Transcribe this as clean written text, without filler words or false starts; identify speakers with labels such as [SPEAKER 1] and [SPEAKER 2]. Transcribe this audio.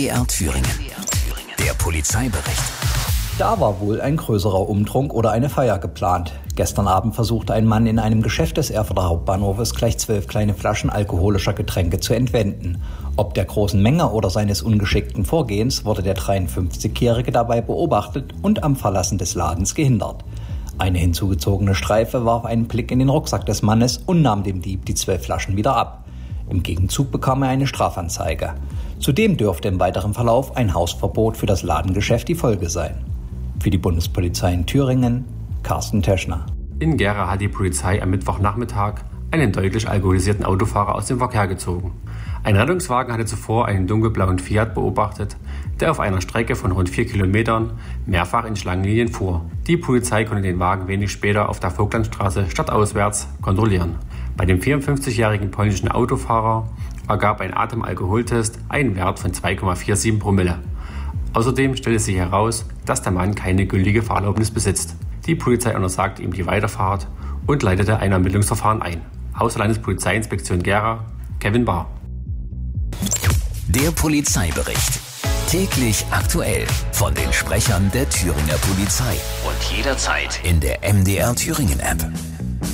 [SPEAKER 1] MDR Thüringen. Der Polizeibericht.
[SPEAKER 2] Da war wohl ein größerer Umtrunk oder eine Feier geplant. Gestern Abend versuchte ein Mann in einem Geschäft des Erfurter Hauptbahnhofes gleich 12 kleine Flaschen alkoholischer Getränke zu entwenden. Ob der großen Menge oder seines ungeschickten Vorgehens wurde der 53-Jährige dabei beobachtet und am Verlassen des Ladens gehindert. Eine hinzugezogene Streife warf einen Blick in den Rucksack des Mannes und nahm dem Dieb die 12 Flaschen wieder ab. Im Gegenzug bekam er eine Strafanzeige. Zudem dürfte im weiteren Verlauf ein Hausverbot für das Ladengeschäft die Folge sein. Für die Bundespolizei in Thüringen, Carsten Teschner.
[SPEAKER 3] In Gera hat die Polizei am Mittwochnachmittag einen deutlich alkoholisierten Autofahrer aus dem Verkehr gezogen. Ein Rettungswagen hatte zuvor einen dunkelblauen Fiat beobachtet, der auf einer Strecke von rund 4 Kilometern mehrfach in Schlangenlinien fuhr. Die Polizei konnte den Wagen wenig später auf der Vogtlandstraße stadtauswärts kontrollieren. Bei dem 54-jährigen polnischen Autofahrer ergab ein Atemalkoholtest einen Wert von 2,47 Promille. Außerdem stellte sich heraus, dass der Mann keine gültige Fahrerlaubnis besitzt. Die Polizei untersagte ihm die Weiterfahrt und leitete ein Ermittlungsverfahren ein. Aus der Landespolizeiinspektion Gera, Kevin Bahr.
[SPEAKER 1] Der Polizeibericht. Täglich aktuell von den Sprechern der Thüringer Polizei. Und jederzeit in der MDR Thüringen App.